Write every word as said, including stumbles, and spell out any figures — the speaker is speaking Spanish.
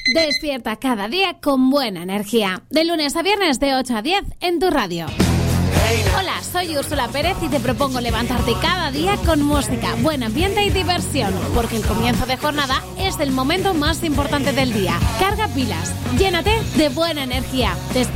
Despierta cada día con buena energía. De lunes a viernes de ocho a diez en tu radio. Hola, soy Úrsula Pérez y te propongo levantarte cada día con música, buen ambiente y diversión, porque el comienzo de jornada es el momento más importante del día. Carga pilas, llénate de buena energía. Te espero